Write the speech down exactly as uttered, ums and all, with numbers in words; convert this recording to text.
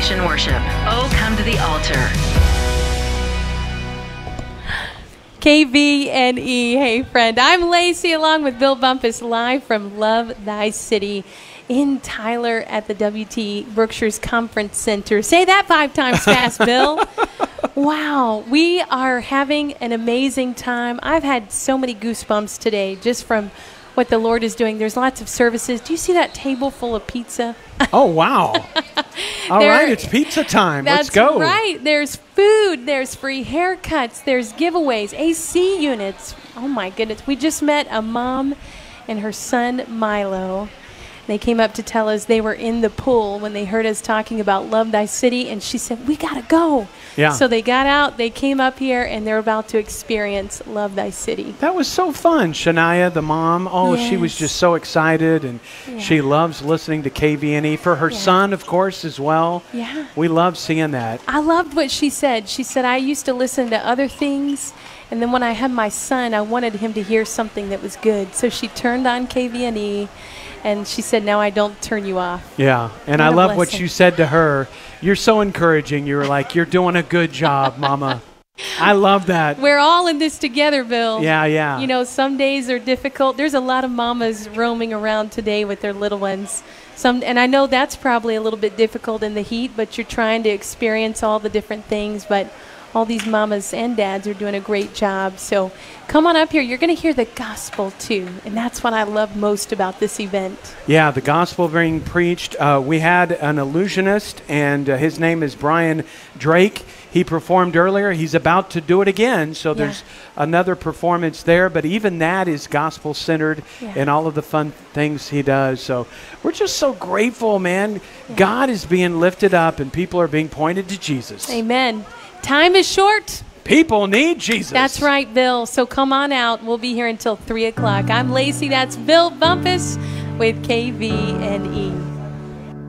Christian worship. Oh, come to the altar. K V N E. Hey, friend. I'm Lacey along with Bill Bumpus live from Love Thy City in Tyler at the W T Brookshires Conference Center. Say that five times fast, Bill. Wow. We are having an amazing time. I've had so many goosebumps today just from what the Lord is doing. There's lots of services. Do you see that table full of pizza? Oh, wow. All There- right, it's pizza time. Let's That's go. right. There's food. There's free haircuts. There's giveaways. A C units. Oh, my goodness. We just met a mom and her son, Milo. They came up to tell us they were in the pool when they heard us talking about Love Thy City, and she said, we got to go. Yeah. So they got out, they came up here, and they're about to experience Love Thy City. That was so fun. Shania, the mom, oh, she was Yes. just so excited, and Yeah. she loves listening to K V N E. For her Yeah. son, of course, as well. Yeah. We love seeing that. I loved what she said. She said, I used to listen to other things, and then when I had my son, I wanted him to hear something that was good. So she turned on K V N E, and she said, now I don't turn you off. Yeah, and What I a love what blessing. you said to her. You're so encouraging. You were like, you're doing a good job, Mama. I love that. We're all in this together, Bill. Yeah, yeah. You know, some days are difficult. There's a lot of mamas roaming around today with their little ones. Some, and I know that's probably a little bit difficult in the heat, but you're trying to experience all the different things. But all these mamas and dads are doing a great job. So come on up here. You're going to hear the gospel, too. And that's what I love most about this event. Yeah, the gospel being preached. Uh, we had an illusionist, and uh, his name is Brian Drake. He performed earlier. He's about to do it again, so Yeah. there's another performance there. But even that is gospel-centered Yeah. in all of the fun things he does. So we're just so grateful, man. God is being lifted up, and people are being pointed to Jesus. Amen. Time is short. People need Jesus. That's right, Bill. So come on out. We'll be here until three o'clock. I'm Lacey. That's Bill Bumpus with K V N E.